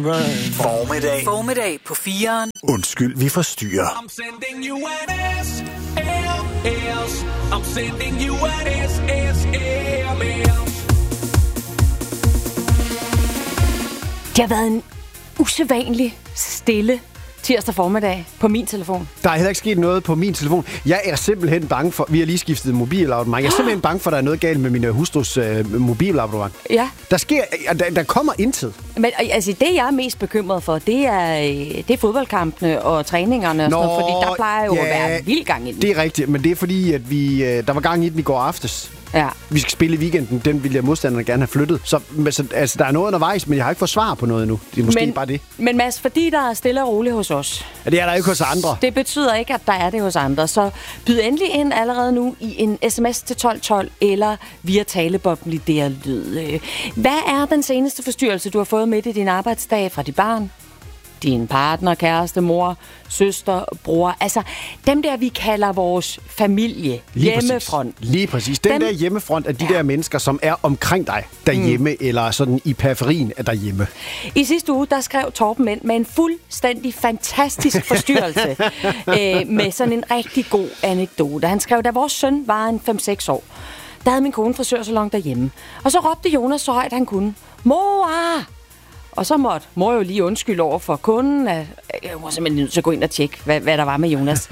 Formiddag på 4'eren. Undskyld, vi forstyrrer. I'm sending you an SLS. I'm sending you an SSMS. Det har været en usædvanlig stille tirsdag formiddag på min telefon. Der er heller ikke sket noget på min telefon. Jeg er simpelthen bange for... Vi har lige skiftet mobilabonnement. Jeg er simpelthen bange for, at der er noget galt med min hustrus mobilabonnement. Ja. Der kommer intet. Men altså, det jeg er mest bekymret for, det er fodboldkampene og træningerne og sådan noget, fordi der plejer jo at være vild gang i den. Det er rigtigt, men det er fordi, at der var gang i den i går aftes. Ja. Vi skal spille i weekenden. Den ville jeg modstanderne gerne have flyttet. Så altså, der er noget undervejs, men jeg har ikke fået svar på noget endnu. Det er måske bare det. Men Mads, fordi der er stille og roligt hos os. Ja, det er der ikke hos andre. Det betyder ikke, at der er det hos andre. Så byd endelig ind allerede nu i en sms til 1212 eller via taleboblen i DR Lyd. Hvad er den seneste forstyrrelse, du har fået med i din arbejdsdag fra dit barn? Din partner, kæreste, mor, søster, bror. Altså, dem der, vi kalder vores familie. Hjemmefront. Lige præcis. Den der hjemmefront er de der mennesker, som er omkring dig derhjemme, eller sådan i periferien af derhjemme. I sidste uge, der skrev Torben ind med en fuldstændig fantastisk forstyrrelse. Med sådan en rigtig god anekdote. Han skrev, da vores søn var en 5-6 år, der havde min kone frisørsalon derhjemme. Og så råbte Jonas så højt, han kunne. Mor! Og så måtte mor jo lige undskylde over for kunden, at jeg var simpelthen nødt til at gå ind og tjekke, hvad der var med Jonas.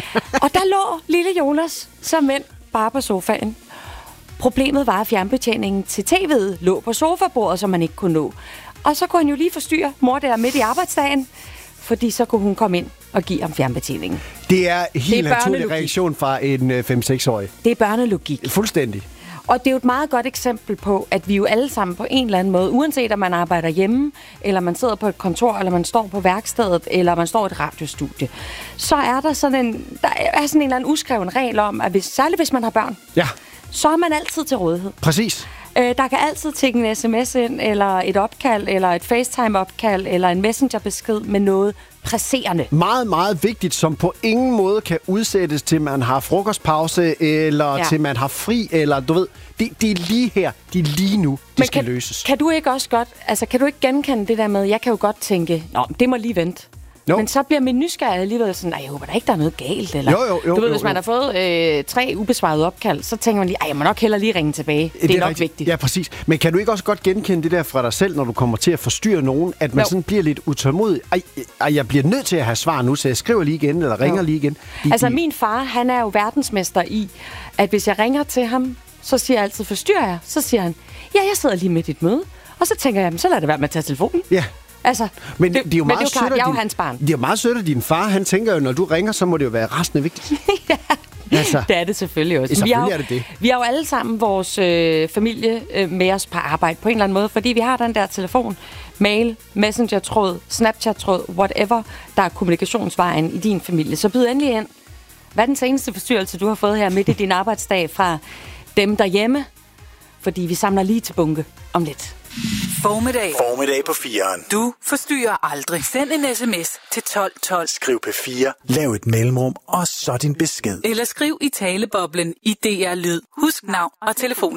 Og der lå lille Jonas som mænd bare på sofaen. Problemet var, at fjernbetjeningen til tv'et lå på sofabordet, som man ikke kunne nå. Og så kunne han jo lige forstyrre mor der midt i arbejdsdagen, fordi så kunne hun komme ind og give ham fjernbetjeningen. Det er helt naturlig reaktion fra en 5-6-årig. Det er børnelogik. Fuldstændig. Og det er jo et meget godt eksempel på, at vi jo alle sammen på en eller anden måde, uanset om man arbejder hjemme, eller man sidder på et kontor, eller man står på værkstedet, eller man står i et radiostudie, så er der sådan en eller anden uskreven regel om, at særligt hvis man har børn, så er man altid til rådighed. Præcis. Der kan altid tække en sms ind, eller et opkald, eller et FaceTime-opkald, eller en Messenger-besked med noget presserende. Meget, meget vigtigt, som på ingen måde kan udsættes til, man har frokostpause, eller til, man har fri, eller du ved, det er lige her, det er lige nu, det skal løses. Kan du ikke genkende det der med, jeg kan jo godt tænke, det må lige vente. No. Men så bliver min nysgerrighed alligevel sådan, jeg håber da ikke, der er noget galt. Eller, du ved, hvis man har fået 3 ubesvarede opkald, så tænker man lige, jeg må nok hellere lige ringe tilbage. Det er nok rigtigt. Vigtigt. Ja, præcis. Men kan du ikke også godt genkende det der fra dig selv, når du kommer til at forstyrre nogen, at man sådan bliver lidt utålmodig? Jeg bliver nødt til at have svar nu, så jeg skriver lige igen, eller ringer lige igen. Min far, han er jo verdensmester i, at hvis jeg ringer til ham, så siger jeg altid, forstyrrer jeg? Så siger han, jeg sidder lige midt i et møde. Og så tænker jeg, så lad det være med at tage telefonen. Ja. Altså, men det er jo meget sødt, jeg er jo hans barn. Det er meget sødt, at din far, han tænker jo, når du ringer, så må det jo være resten af vigtigt. Ja, altså, det er det selvfølgelig også. Vi har jo alle sammen vores familie med os på arbejde på en eller anden måde, fordi vi har den der telefon, mail, messenger-tråd, Snapchat-tråd, whatever, der er kommunikationsvejen i din familie. Så byd endelig ind. Hvad er den seneste forstyrrelse, du har fået her midt i din arbejdsdag fra dem derhjemme? Fordi vi samler lige til bunke om lidt. Formiddag på 4'eren. Du forstyrrer aldrig. Send en sms til 1212. Skriv P4, lav et mellemrum, og så din besked. Eller skriv i taleboblen i DR Lyd. Husk navn og telefon.